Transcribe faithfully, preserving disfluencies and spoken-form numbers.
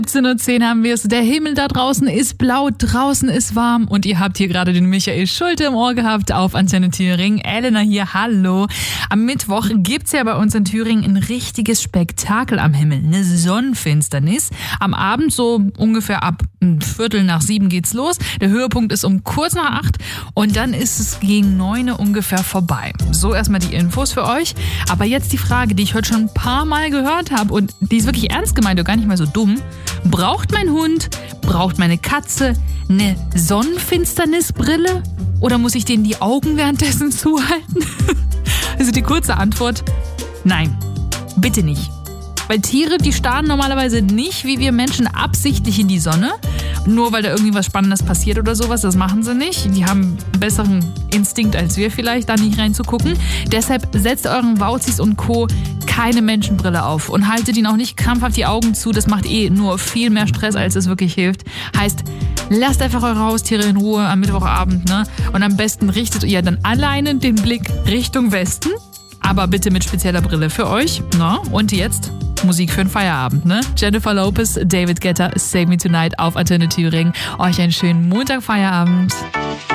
siebzehn Uhr zehn haben wir es. Der Himmel da draußen ist blau, draußen ist warm und ihr habt hier gerade den Michael Schulte im Ohr gehabt auf Antenne Thüringen. Elena hier, hallo. Am Mittwoch gibt's ja bei uns in Thüringen ein richtiges Spektakel am Himmel, eine Sonnenfinsternis. Am Abend so ungefähr ab ein Viertel nach sieben geht's los. Der Höhepunkt ist um kurz nach acht und dann ist es gegen neun ungefähr vorbei. So erstmal die Infos für euch. Aber jetzt die Frage, die ich heute schon ein paar Mal gehört habe und die ist wirklich ernst gemeint und gar nicht mal so dumm. Braucht mein Hund, braucht meine Katze eine Sonnenfinsternisbrille oder muss ich denen die Augen währenddessen zuhalten? Also die kurze Antwort, nein, bitte nicht. Weil Tiere, die starren normalerweise nicht, wie wir Menschen, absichtlich in die Sonne. Nur weil da irgendwie was Spannendes passiert oder sowas, das machen sie nicht. Die haben einen besseren Instinkt als wir vielleicht, da nicht reinzugucken. Deshalb setzt euren Wauzis und Co. keine Menschenbrille auf und haltet ihnen auch nicht krampfhaft die Augen zu. Das macht eh nur viel mehr Stress, als es wirklich hilft. Heißt, lasst einfach eure Haustiere in Ruhe am Mittwochabend, ne? Und am besten richtet ihr dann alleine den Blick Richtung Westen. Aber bitte mit spezieller Brille für euch. Ne? Und jetzt Musik für den Feierabend, ne? Jennifer Lopez, David Guetta, Save Me Tonight auf Antenne Thüringen. Euch einen schönen Montag-Feierabend.